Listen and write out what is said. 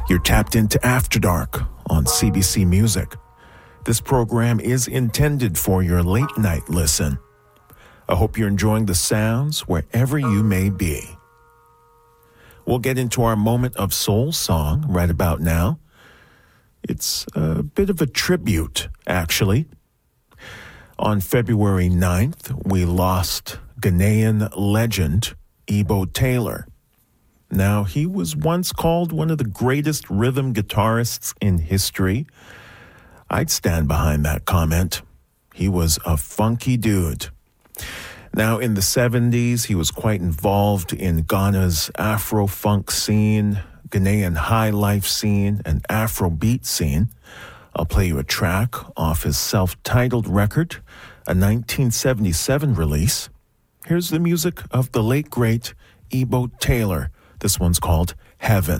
You're tapped into After Dark on CBC Music. This program is intended for your late night listen. I hope you're enjoying the sounds wherever you may be. We'll get into our moment of soul song right about now. It's a bit of a tribute, actually. On February 9th, we lost Ghanaian legend Ebo Taylor. Now, he was once called one of the greatest rhythm guitarists in history. I'd stand behind that comment. He was a funky dude. Now, in the 70s, he was quite involved in Ghana's Afro-funk scene, Ghanaian high life scene, and Afrobeat scene. I'll play you a track off his self-titled record, a 1977 release. Here's the music of the late, great Ebo Taylor. This one's called Heaven.